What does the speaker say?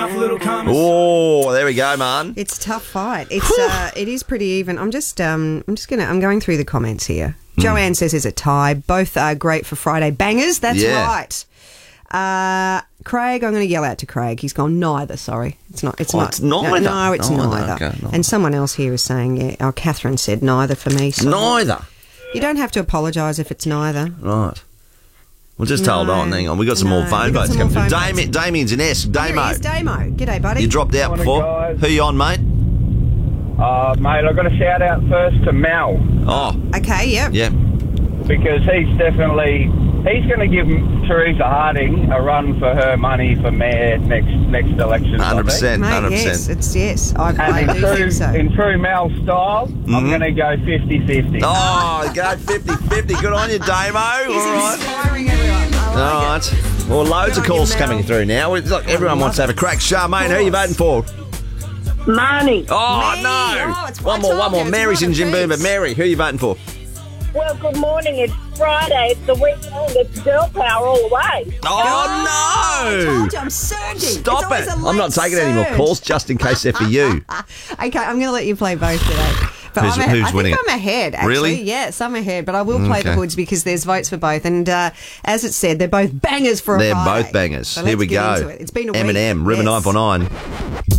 Oh, there we go, man. It's a tough fight. It is pretty even. I'm going through the comments here. Joanne says it's a tie. Both are great for Friday bangers. That's right. Craig, I'm going to yell out to Craig. He's gone neither. Sorry, it's not. It's not. Neither. No, it's neither. Okay, neither. And someone else here is saying, yeah. Oh, Catherine said neither for me. So Neither. You don't have to apologise if it's neither. Right. Well, just hold on. Hang on. We've got some more phone votes coming through. Damien's in S. Damo. Here's Damo. G'day, buddy. You dropped out before. Guys. Who you on, mate? Mate, I've got a shout out first to Mel. Oh. Okay, yep. Yeah. Because he's going to give Teresa Harding a run for her money for mayor next election. 100%. Mate, 100%. yes. I And do think so. in true Mel style, I'm going to go 50-50. Oh, go 50-50. Good on you, Damo. All right. Inspiring everyone. All right. Well, loads of calls coming through now. It's like everyone wants to have a crack. Charmaine, who are you voting for? Marnie. Oh, Me? no. Oh, it's one one more. time. Mary's in Jimboomba. Mary, who are you voting for? Well, good morning. It's Friday. It's the weekend. It's girl power all the way. Oh, I no. told you, I'm surging. Stop It's it. always a I'm not late taking any more surge. calls just in case they're for you. Okay, I'm going to let you play both today. But Who's I winning think I'm ahead, actually. Really? Yes, I'm ahead. But I will play the Okay. hoods because there's votes for both. And as it said, they're both bangers for a They're Friday. both bangers. So Here let's we get go. into it. It's been a week. Eminem, River Yes. 949.